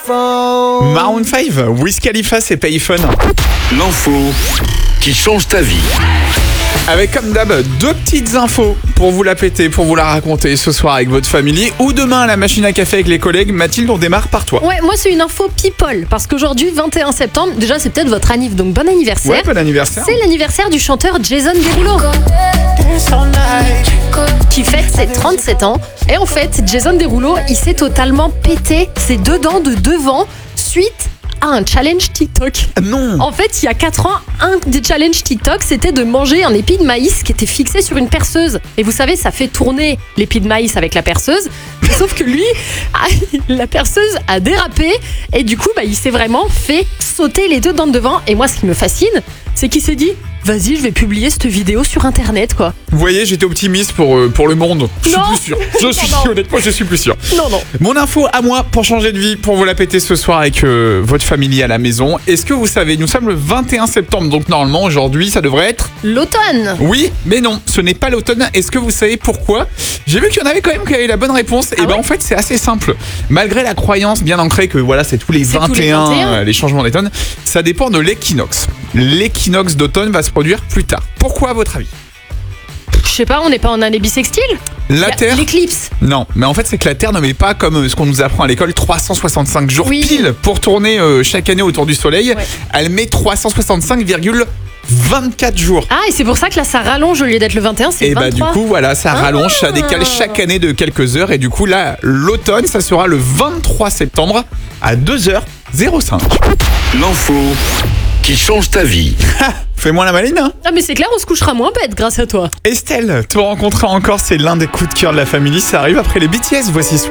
Maroon 5, Wiz Khalifa, c'est Payphone. L'info qui change ta vie. Avec comme d'hab, 2 petites infos pour vous la péter, pour vous la raconter ce soir avec votre famille ou demain à la machine à café avec les collègues. Mathilde, on démarre par toi. Ouais, moi c'est une info people, parce qu'aujourd'hui, 21 septembre, déjà c'est peut-être votre anniv, donc bon anniversaire. Ouais, bon anniversaire. C'est l'anniversaire du chanteur Jason Derulo, qui fête ses 37 ans. Et en fait, Jason Derulo, il s'est totalement pété ses 2 dents de devant suite à un challenge TikTok. Non. En fait, il y a 4 ans, un des challenges TikTok, c'était de manger un épi de maïs qui était fixé sur une perceuse. Et vous savez, ça fait tourner l'épi de maïs avec la perceuse. Sauf que lui, la perceuse a dérapé et du coup, il s'est vraiment fait sauter les 2 dents de devant. Et moi, ce qui me fascine, c'est qu'il s'est dit, vas-y, je vais publier cette vidéo sur Internet, quoi. Vous voyez, j'étais optimiste pour le monde. Je suis plus sûr. Honnêtement, je suis plus sûr. Non. Mon info à moi pour changer de vie, pour vous la péter ce soir avec votre famille à la maison. Est-ce que vous savez, nous sommes le 21 septembre, donc normalement aujourd'hui ça devrait être L'automne. Oui, mais non, ce n'est pas l'automne. Est-ce que vous savez pourquoi? J'ai vu qu'il y en avait quand même qui avaient eu la bonne réponse. Et en fait, c'est assez simple. Malgré la croyance bien ancrée que voilà, c'est tous les 21, les changements d'automne, ça dépend de l'équinoxe. L'équinoxe d'automne va se produire plus tard. Pourquoi à votre avis? Je sais pas, on n'est pas en année bissextile? La Terre. L'éclipse. Non, mais en fait, c'est que la Terre ne met pas, comme ce qu'on nous apprend à l'école, 365 jours pile pour tourner chaque année autour du Soleil. Ouais. Elle met 365,24 jours. Ah, et c'est pour ça que là, ça rallonge au lieu d'être le 21, c'est le 23. Et du coup, voilà, ça rallonge, ça décale chaque année de quelques heures. Et du coup, là, l'automne, ça sera le 23 septembre à 2h05. L'info qui change ta vie. Fais-moi la maline, hein. Ah mais c'est clair, on se couchera moins bête grâce à toi. Estelle, te rencontrer encore, c'est l'un des coups de cœur de la famille. Ça arrive après les BTS, voici.